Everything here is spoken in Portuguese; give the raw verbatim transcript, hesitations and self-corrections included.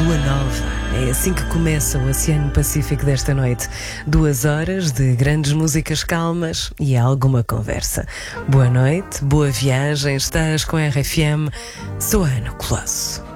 Lua Nova. É assim que começa o Oceano Pacífico desta noite. Duas horas de grandes músicas calmas e alguma conversa. Boa noite, boa viagem, estás com a R F M. Sou a Ana Colosso.